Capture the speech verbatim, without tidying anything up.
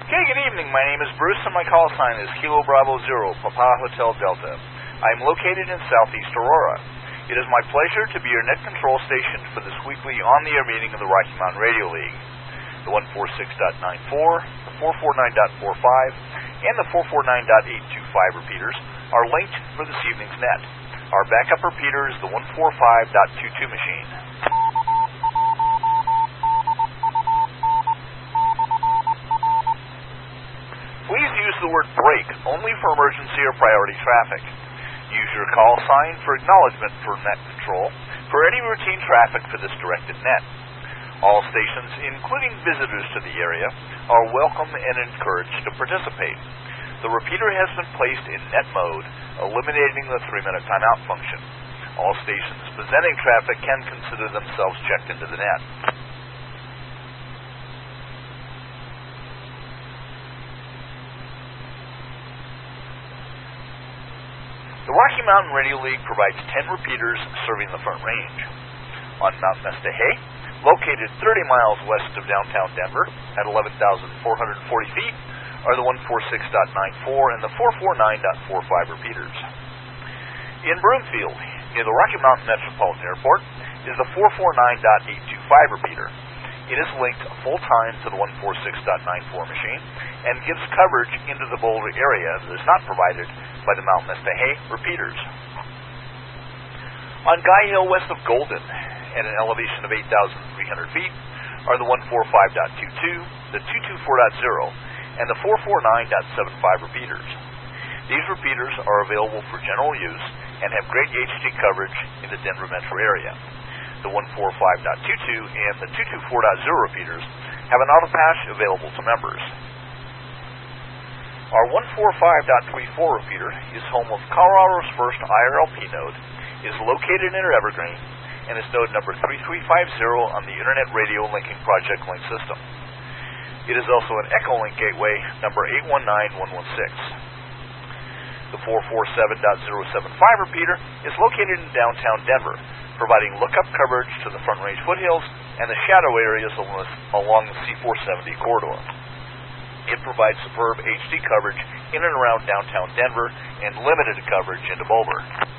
Okay, good evening. My name is Bruce, and my call sign is Kilo Bravo Zero, Papa Hotel Delta. I am located in Southeast Aurora. It is my pleasure to be your net control station for this weekly on-the-air meeting of the Rocky Mountain Radio League. The one forty-six point nine four, the four forty-nine point forty-five, and the four forty-nine point eight two five repeaters are linked for this evening's net. Our backup repeater is the one forty-five point twenty-two machine. Please use the word break only for emergency or priority traffic. Use your call sign for acknowledgement for net control for any routine traffic for this directed net. All stations, including visitors to the area, are welcome and encouraged to participate. The repeater has been placed in net mode, eliminating the three-minute timeout function. All stations presenting traffic can consider themselves checked into the net. The Rocky Mountain Radio League provides ten repeaters serving the Front Range. On Mount Mestahey, located thirty miles west of downtown Denver at eleven thousand four hundred forty feet, are the one forty-six point nine four and the four forty-nine point forty-five repeaters. In Broomfield, near the Rocky Mountain Metropolitan Airport, is the four forty-nine point eight two five repeater. It is linked full-time to the one forty-six point nine four machine and gives coverage into the Boulder area that is not provided by the Mount Mestahey repeaters. On Guy Hill west of Golden, at an elevation of eight thousand three hundred feet, are the one forty-five point twenty-two, the two twenty-four point zero, and the four forty-nine point seventy-five repeaters. These repeaters are available for general use and have great H D coverage in the Denver metro area. The one forty-five point twenty-two and the two twenty-four point zero repeaters have an auto patch available to members. Our one forty-five point twenty-four repeater is home of Colorado's first I R L P node, is located in Evergreen, and is node number three three five zero on the Internet Radio Linking Project Link system. It is also an Echolink gateway number eight one nine one one six. The four forty-seven point zero seven five repeater is located in downtown Denver, providing lookup coverage to the Front Range foothills and the shadow areas along the C four seventy corridor. It provides superb H D coverage in and around downtown Denver and limited coverage into Boulder.